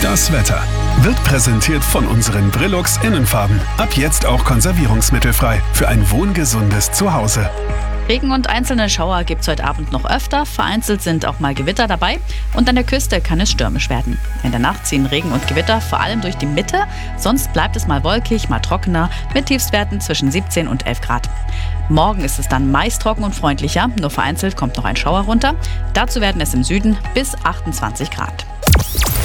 Das Wetter wird präsentiert von unseren Brillux Innenfarben. Ab jetzt auch konservierungsmittelfrei für ein wohngesundes Zuhause. Regen und einzelne Schauer gibt es heute Abend noch öfter. Vereinzelt sind auch mal Gewitter dabei und an der Küste kann es stürmisch werden. In der Nacht ziehen Regen und Gewitter vor allem durch die Mitte. Sonst bleibt es mal wolkig, mal trockener mit Tiefstwerten zwischen 17 und 11 Grad. Morgen ist es dann meist trocken und freundlicher. Nur vereinzelt kommt noch ein Schauer runter. Dazu werden es im Süden bis 28 Grad.